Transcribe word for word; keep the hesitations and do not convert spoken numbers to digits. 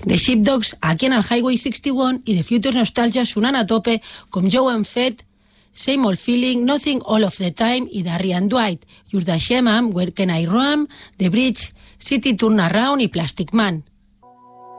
The Sheepdogs aquí en el Highway seixanta-un i The Future Nostalgia sonant a tope com ja ho hem fet Same Old Feeling, Nothing All of the Time i Darry and Dwight. I us deixem amb Where Can I Roam, The Bridge, City Turnaround i Plastic Man.